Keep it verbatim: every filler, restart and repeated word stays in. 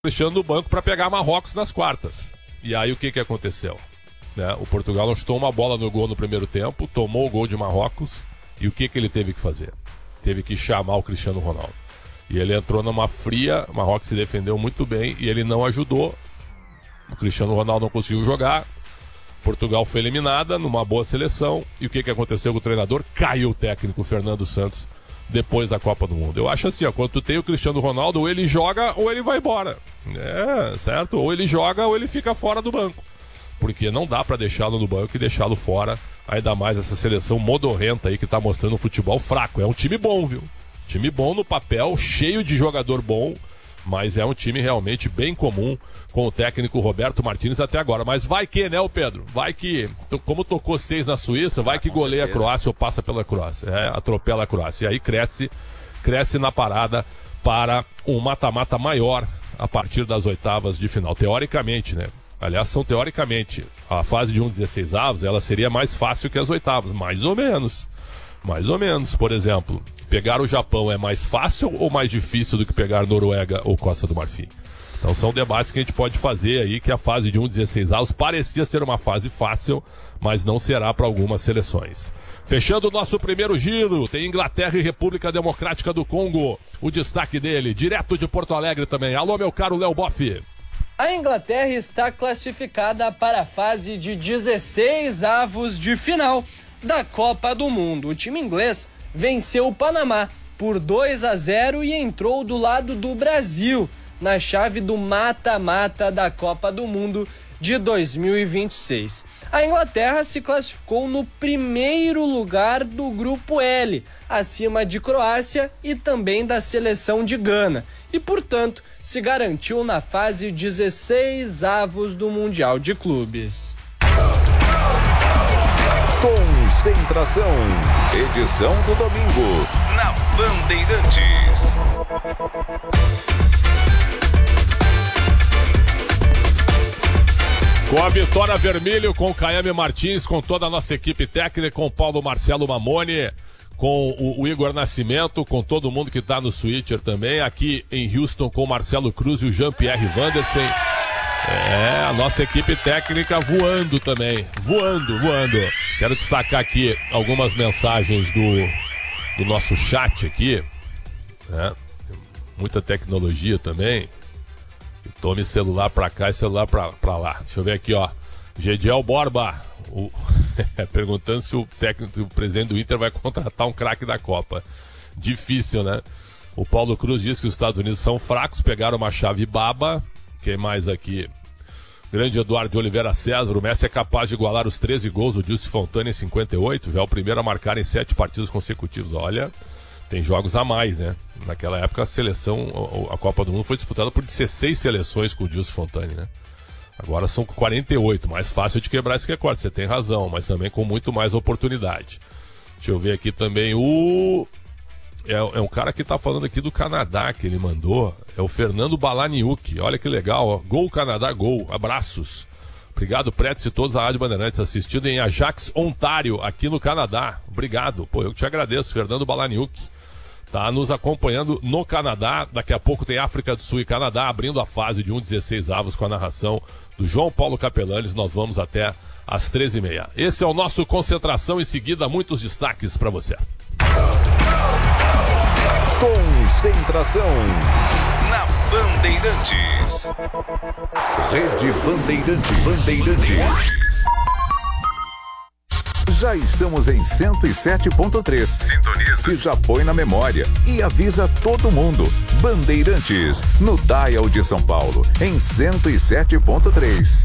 Cristiano no banco para pegar Marrocos nas quartas. E aí o que que aconteceu? Né? O Portugal não chutou uma bola no gol no primeiro tempo, tomou o gol de Marrocos, e o que que ele teve que fazer? Teve que chamar o Cristiano Ronaldo. E ele entrou numa fria, Marrocos se defendeu muito bem e ele não ajudou. O Cristiano Ronaldo não conseguiu jogar. Portugal foi eliminada numa boa seleção. E o que que aconteceu com o treinador? Caiu o técnico Fernando Santos depois da Copa do Mundo. Eu acho assim, ó, quando tu tem o Cristiano Ronaldo, ou ele joga ou ele vai embora. É, certo? Ou ele joga ou ele fica fora do banco. Porque não dá pra deixá-lo no banco e deixá-lo fora. Ainda mais essa seleção modorrenta aí que tá mostrando um futebol fraco. É um time bom, viu? Time bom no papel, cheio de jogador bom. Mas é um time realmente bem comum com o técnico Roberto Martínez até agora. Mas vai que, né, o Pedro? Vai que, como tocou seis na Suíça, vai que goleia a Croácia ou passa pela Croácia. É, atropela a Croácia. E aí cresce, cresce na parada para um mata-mata maior a partir das oitavas de final. Teoricamente, né? Aliás, são teoricamente, a fase de um dezesseis avos, ela seria mais fácil que as oitavas. Mais ou menos. Mais ou menos. Por exemplo, pegar o Japão é mais fácil ou mais difícil do que pegar Noruega ou Costa do Marfim? Então são debates que a gente pode fazer aí, que a fase de um dezesseis avos parecia ser uma fase fácil, mas não será para algumas seleções. Fechando o nosso primeiro giro, tem Inglaterra e República Democrática do Congo. O destaque dele, direto de Porto Alegre também. Alô, meu caro Léo Boff. A Inglaterra está classificada para a fase de dezesseis avos de final da Copa do Mundo. O time inglês venceu o Panamá por dois a zero e entrou do lado do Brasil na chave do mata-mata da Copa do Mundo de dois mil e vinte e seis. A Inglaterra se classificou no primeiro lugar do grupo L, acima de Croácia e também da seleção de Gana, e portanto se garantiu na fase dezesseis avos do Mundial de Clubes. Concentração, edição do domingo, na Bandeirantes. Com a vitória vermelho, com o Caiame Martins, com toda a nossa equipe técnica, com o Paulo Marcelo Mamone, com o, o Igor Nascimento, com todo mundo que está no Switcher também, aqui em Houston com o Marcelo Cruz e o Jean-Pierre Wandersen. É, a nossa equipe técnica voando também, voando, voando. Quero destacar aqui algumas mensagens do, do nosso chat aqui, né? Muita tecnologia também. Tome celular pra cá e celular pra, pra lá. Deixa eu ver aqui, ó. Gediel Borba, o... perguntando se o técnico, o presidente do Inter vai contratar um craque da Copa. Difícil, né? O Paulo Cruz diz que os Estados Unidos são fracos, pegaram uma chave baba. Quem mais aqui? Grande Eduardo de Oliveira César. O Messi é capaz de igualar os treze gols do Justi Fontana em cinquenta e oito. Já é o primeiro a marcar em sete partidos consecutivos. Olha, tem jogos a mais, né? Naquela época a seleção, a Copa do Mundo foi disputada por dezesseis seleções com o Justi Fontana, né? Agora são quarenta e oito. Mais fácil de quebrar esse recorde, você tem razão, mas também com muito mais oportunidade. Deixa eu ver aqui também o... É, é um cara que tá falando aqui do Canadá que ele mandou. É o Fernando Balaniuk. Olha que legal, ó. Gol Canadá, gol. Abraços. Obrigado, Pretes e todos a Rádio Bandeirantes assistindo em Ajax, Ontário, aqui no Canadá. Obrigado. Pô, eu te agradeço, Fernando Balaniuk. Tá nos acompanhando no Canadá. Daqui a pouco tem África do Sul e Canadá abrindo a fase de um dezesseis avos com a narração do João Paulo Capelanes. Nós vamos até às treze e meia. Esse é o nosso Concentração. Em seguida, muitos destaques para você. Concentração na Bandeirantes. Rede Bandeirantes. Bandeirantes. Já estamos em cento e sete ponto três. Sintoniza. E já põe na memória. E avisa todo mundo. Bandeirantes, no Dial de São Paulo, em cento e sete ponto três.